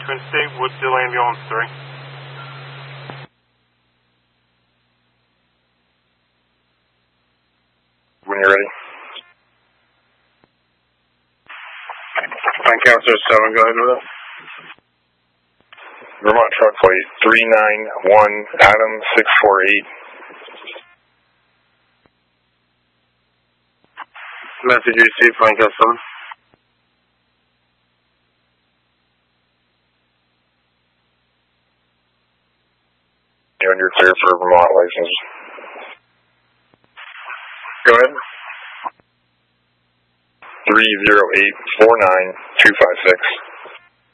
Twin State, Woodsville Ambulance 3. When you're ready. Line Counselor 7, go ahead with it. Vermont truck plate 391 Adam 648. Message received, Line Counselor 7. You're clear for Vermont license. Go ahead. 308-49256.